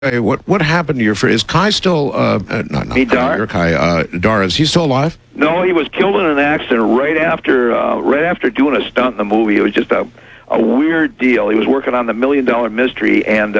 Hey, what happened to your friend? Is Kai still, not Me, Dar? your Kai, Dar, is he still alive? No, he was killed in an accident right after doing a stunt in the movie. It was just a weird deal. He was working on the $1 Million Mystery, and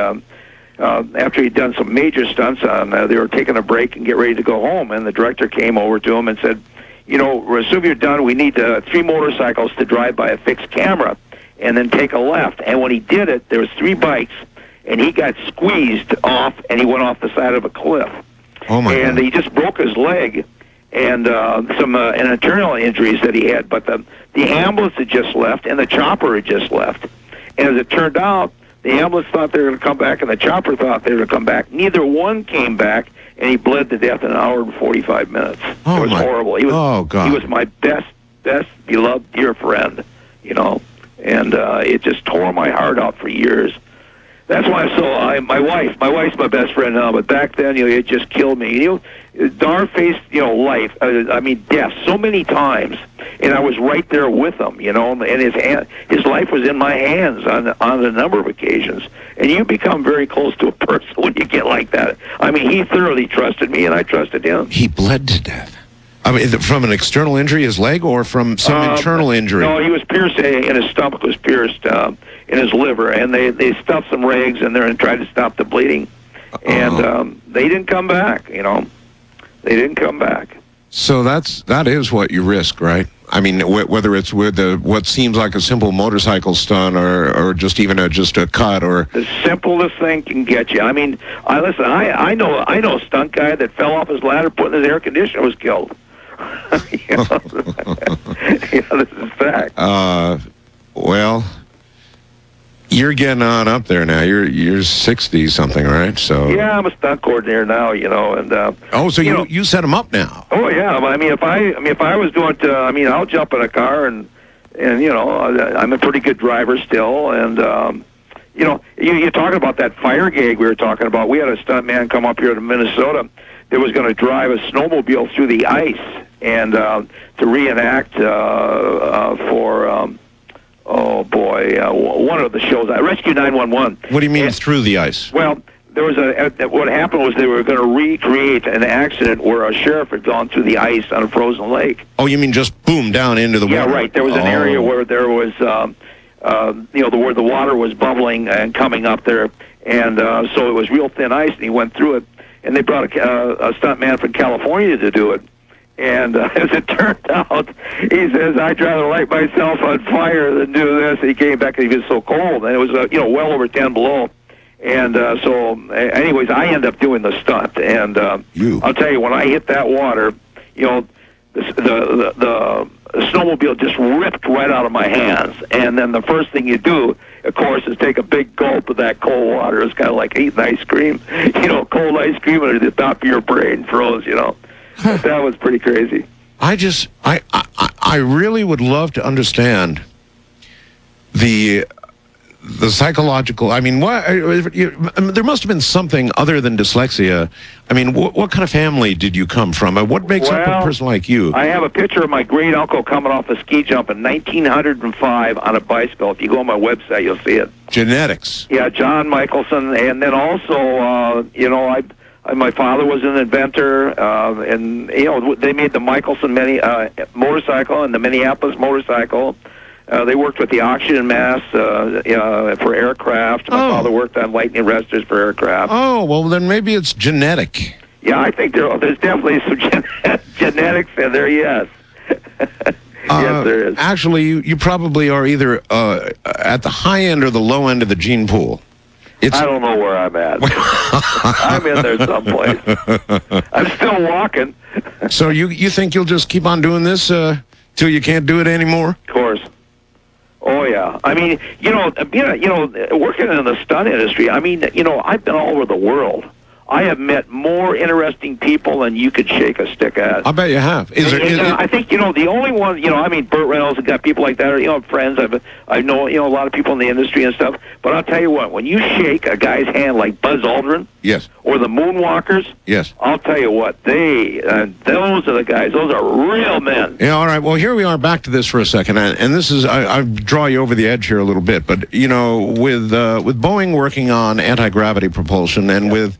after he'd done some major stunts on, they were taking a break and get ready to go home, and the director came over to him and said, you know, as soon as you're done, we need 3 motorcycles to drive by a fixed camera and then take a left. And when he did it, there was 3 bikes, and he got squeezed off, and he went off the side of a cliff. Oh, my And God. he just broke his leg and some internal injuries that he had. But the ambulance had just left, and the chopper had just left. And as it turned out, the ambulance thought they were going to come back, and the chopper thought they were going to come back. Neither one came back, and he bled to death in an hour and 45 minutes. Oh, it was horrible. He was, oh, God. He was my best beloved dear friend, you know. And it just tore my heart out for years. That's why my wife's my best friend now, but back then, you know, it just killed me. You know, Dar faced, you know, death so many times, and I was right there with him, you know, and his life was in my hands on a number of occasions. And you become very close to a person when you get like that. I mean, he thoroughly trusted me, and I trusted him. He bled to death. I mean, from an external injury, his leg, or from some internal injury? No, he was pierced, and his stomach was pierced in his liver, and they stuffed some rags in there and tried to stop the bleeding. And they didn't come back, you know. They didn't come back. So that is what you risk, right? I mean, whether it's with what seems like a simple motorcycle stunt or just even just a cut or... The simplest thing can get you. I mean, I know a stunt guy that fell off his ladder, put in his air conditioner, was killed. You know? You know, this is fact. Well, you're getting on up there now. You're 60 something, right? So yeah, I'm a stunt coordinator now, you know, and so you set them up now. Oh yeah, I mean, if I was doing, I'll jump in a car and you know, I'm a pretty good driver still, and you know, you're talking about that fire gig we were talking about. We had a stunt man come up here to Minnesota that was going to drive a snowmobile through the ice and to reenact for. Oh boy! One of the shows, Rescue 911. What do you mean through the ice? Well, there was what happened was they were going to recreate an accident where a sheriff had gone through the ice on a frozen lake. Oh, you mean just boom down into the water? Yeah, right. There was an area where there was, you know, where the water was bubbling and coming up there, and so it was real thin ice, and he went through it. And they brought a stunt man from California to do it. And as it turned out, he says, I'd rather light myself on fire than do this. And he came back and he was so cold. And it was, you know, well over 10 below. And anyways, I ended up doing the stunt. And I'll tell you, when I hit that water, you know, the snowmobile just ripped right out of my hands. And then the first thing you do, of course, is take a big gulp of that cold water. It's kind of like eating ice cream. You know, cold ice cream under the top of your brain froze, you know. That was pretty crazy. I really would love to understand the psychological. I mean, there must have been something other than dyslexia. I mean, what kind of family did you come from? What makes up a person like you? I have a picture of my great uncle coming off a ski jump in 1905 on a bicycle. If you go on my website, you'll see it. Genetics. Yeah, John Michelson, and then also, you know, my father was an inventor, and you know they made the Michelson motorcycle and the Minneapolis motorcycle. They worked with the oxygen mask for aircraft. My father worked on lightning arresters for aircraft. Oh, well, then maybe it's genetic. Yeah, I think there's definitely some genetics in there, yes. Yes, there is. Actually, you probably are either at the high end or the low end of the gene pool. I don't know where I'm at. I'm in there someplace. I'm still walking. So you think you'll just keep on doing this till you can't do it anymore? Of course. Oh yeah. I mean, you know, working in the stunt industry. I mean, you know, I've been all over the world. I have met more interesting people than you could shake a stick at. I bet you have. I think the only one, I mean, Burt Reynolds and got people like that, or friends. I know a lot of people in the industry and stuff. But I'll tell you what, when you shake a guy's hand like Buzz Aldrin, yes, or the Moonwalkers, yes, I'll tell you what, those are the guys. Those are real men. Yeah. All right. Well, here we are. Back to this for a second, and this is I draw you over the edge here a little bit, but with Boeing working on anti-gravity propulsion, and with